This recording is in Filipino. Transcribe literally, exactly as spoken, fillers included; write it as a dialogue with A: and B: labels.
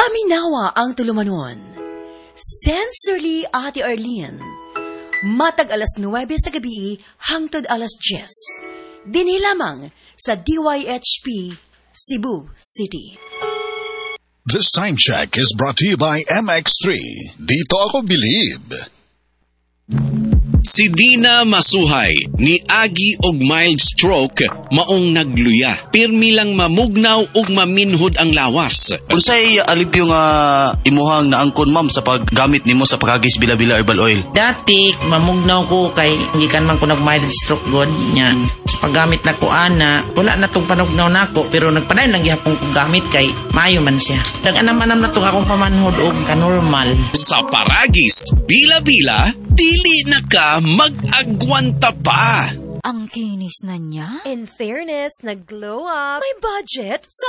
A: Paminawa ang tulumanon. Sensorly Ate Arlene. Matag alas nuwebe sa gabi hangtod alas diyes. Dini lamang sa D Y H P Cebu City.
B: This time check is brought to you by M X three. Dito ako believe.
C: Si Dina Masuhay ni agi og mild stroke maong nagluya. Pirmi lang mamugnaw ug maminhod ang lawas.
D: Unsay alipyo nga imuhang naangkon ma'am sa paggamit nimo sa pagagis bila-bila herbal oil?
E: Dati mamugnaw ko kay gikan man ko nag mild stroke god nya. Sa paggamit na ko ana, wala na tong panugnaw nako pero nagpadayon lang gihapon ko gamit kay maayo man siya. Dag-anamanam na tong akong pamanhod og ka-normal.
C: Sa paragis bila-bila dili na ka mag-agwanta pa.
F: Ang kinis na niya.
G: In fairness, nag-glow up.
A: May budget sa